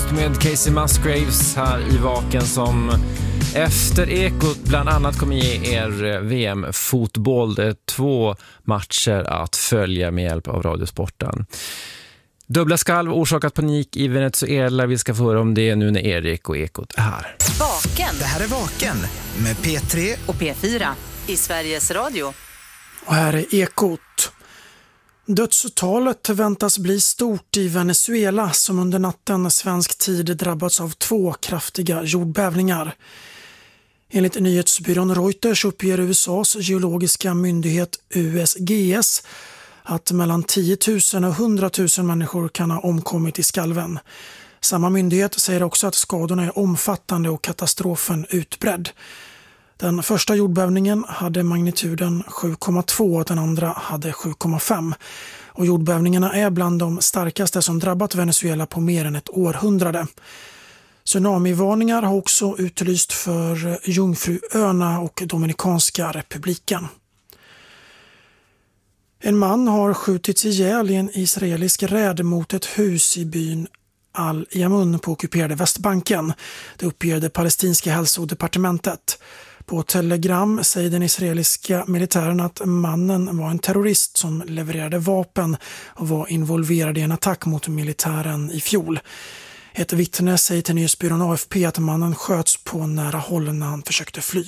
Ekot med Casey Musgraves här i Vaken som efter Ekot bland annat kommer ge er VM-fotboll. Det är 2 matcher att följa med hjälp av Radiosporten. Dubbla skalv orsakat panik i Venezuela. Vi ska få höra om det nu när Erik och Ekot är här. Vaken. Det här är Vaken med P3 och P4 i Sveriges Radio. Och här är Ekot. Dödstalet väntas bli stort i Venezuela som under natten svensk tid drabbats av 2 kraftiga jordbävningar. Enligt nyhetsbyrån Reuters uppger USAs geologiska myndighet USGS att mellan 10 000 och 100 000 människor kan ha omkommit i skalven. Samma myndighet säger också att skadorna är omfattande och katastrofen utbredd. Den första jordbävningen hade magnituden 7,2 och den andra hade 7,5. Och jordbävningarna är bland de starkaste som drabbat Venezuela på mer än ett århundrade. Tsunamivarningar har också utlyst för Jungfruöarna och Dominikanska republiken. En man har skjutits ihjäl i en israelisk räd mot ett hus i byn Al-Yamun på ockuperade Västbanken. Det uppger det palestinska hälsodepartementet. På Telegram säger den israeliska militären att mannen var en terrorist som levererade vapen och var involverad i en attack mot militären i fjol. Ett vittne säger till nyhetsbyrån AFP att mannen sköts på nära håll när han försökte fly.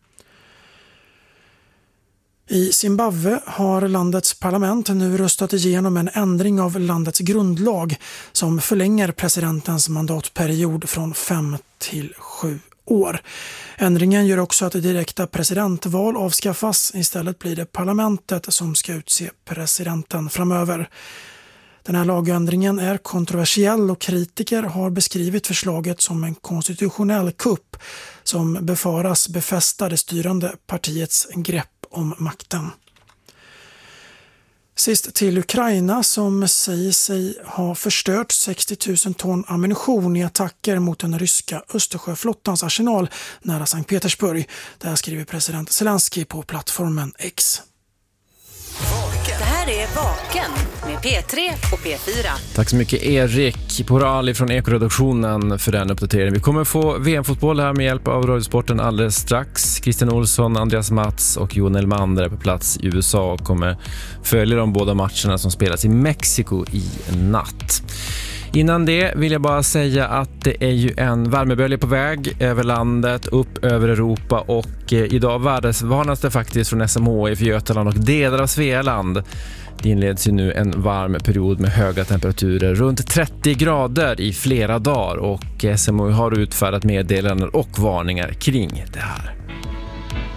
I Zimbabwe har landets parlament nu röstat igenom en ändring av landets grundlag som förlänger presidentens mandatperiod från 5 till 7 år. Ändringen gör också att direkta presidentval avskaffas. Istället blir det parlamentet som ska utse presidenten framöver. Den här lagändringen är kontroversiell och kritiker har beskrivit förslaget som en konstitutionell kupp som befaras befästa det styrande partiets grepp om makten. Sist till Ukraina som säger sig ha förstört 60 000 ton ammunition i attacker mot den ryska Östersjöflottans arsenal nära Sankt Petersburg. Det här skriver president Zelensky på plattformen X. Det här är Vaken med P3 och P4. Tack så mycket Erik Porali från Ekoredaktionen för den uppdateringen. Vi kommer få VM-fotboll här med hjälp av Radiosporten alldeles strax. Christian Olsson, Andreas Mats och Jon Elmander är på plats i USA och kommer följa de båda matcherna som spelas i Mexiko i natt. Innan det vill jag bara säga att det är ju en värmebölja på väg över landet, upp över Europa och idag varnas det faktiskt från SMHI för Götaland och delar av Svealand. Det inleds ju nu en varm period med höga temperaturer, runt 30 grader i flera dagar och SMHI har utfärdat meddelanden och varningar kring det här.